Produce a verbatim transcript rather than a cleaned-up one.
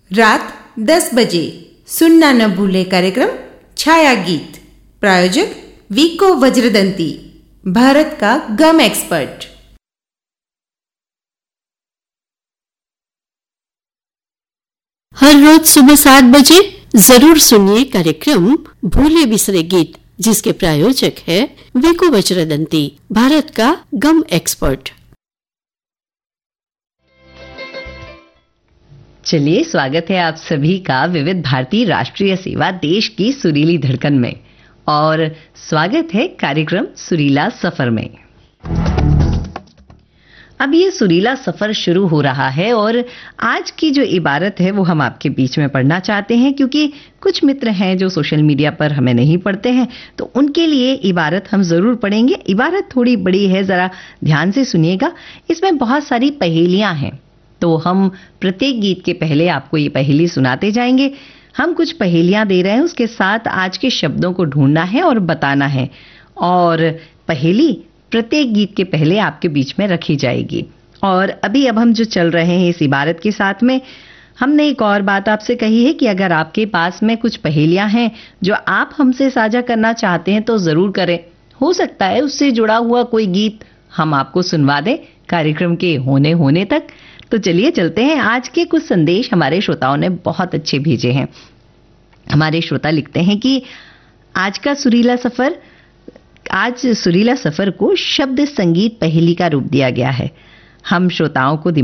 रात दस बजे सुनना न भूले कार्यक्रम छाया गीत। प्रायोजक वीको वज्रदंती, भारत का गम एक्सपर्ट। हर रोज सुबह सात बजे जरूर सुनिए कार्यक्रम भूले बिसरे गीत, जिसके प्रायोजक है वीको वज्रदंती, भारत का गम एक्सपर्ट। चलिए, स्वागत है आप सभी का विविध भारती राष्ट्रीय सेवा देश की सुरीली धड़कन में, और स्वागत है कार्यक्रम सुरीला सफर में। अब ये सुरीला सफर शुरू हो रहा है और आज की जो इबारत है वो हम आपके बीच में पढ़ना चाहते हैं, क्योंकि कुछ मित्र हैं जो सोशल मीडिया पर हमें नहीं पढ़ते हैं, तो उनके लिए इबारत हम जरूर पढ़ेंगे। इबारत थोड़ी बड़ी है, जरा ध्यान से सुनिएगा। इसमें बहुत सारी पहेलियां हैं, तो हम प्रत्येक गीत के पहले आपको ये पहेली सुनाते जाएंगे। हम कुछ पहेलियां दे रहे हैं, उसके साथ आज के शब्दों को ढूंढना है और बताना है, और पहेली प्रत्येक गीत के पहले आपके बीच में रखी जाएगी। और अभी अब हम जो चल रहे हैं इस इबारत के साथ में, हमने एक और बात आपसे कही है कि अगर आपके पास में कुछ पहेलियां हैं जो आप हमसे साझा करना चाहते हैं तो जरूर करें। हो सकता है उससे जुड़ा हुआ कोई गीत हम आपको सुनवा दें कार्यक्रम के होने होने तक। तो चलिए चलते हैं। आज के कुछ संदेश हमारे श्रोताओं ने बहुत अच्छे भेजे हैं। हमारे श्रोता लिखते हैं कि आज का सुरीला सफर आज सुरीला सफर को शब्द संगीत पहेली का रूप दिया गया है। हम श्रोताओं को